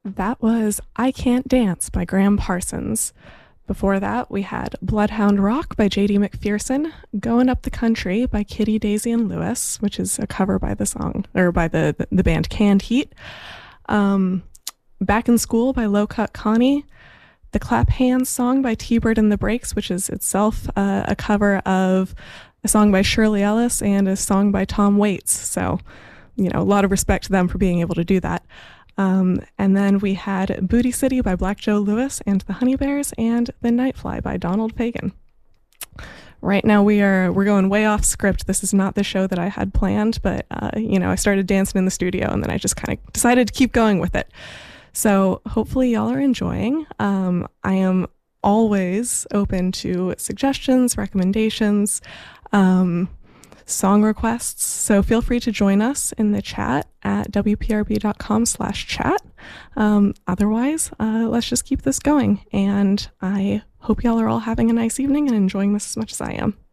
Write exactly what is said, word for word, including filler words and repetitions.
That was I Can't Dance by Graham Parsons. Before that, we had Bloodhound Rock by J D McPherson, Going Up the Country by Kitty, Daisy, and Lewis, which is a cover by the song, or by the, the band Canned Heat. Um, Back in School by Low Cut Connie. The Clap Hands song by T-Bird and the Breaks, which is itself uh, a cover of a song by Shirley Ellis and a song by Tom Waits. So, you know, a lot of respect to them for being able to do that. Um, and then we had Booty City by Black Joe Lewis and the Honey Bears, and The Nightfly by Donald Fagen. Right now we are we're going way off script. This is not the show that I had planned, but uh, you know, I started dancing in the studio and then I just kind of decided to keep going with it. So hopefully y'all are enjoying. Um, I am always open to suggestions, recommendations, um, song requests. So feel free to join us in the chat at wprb.com slash chat. Um, otherwise, uh, let's just keep this going. And I hope y'all are all having a nice evening and enjoying this as much as I am.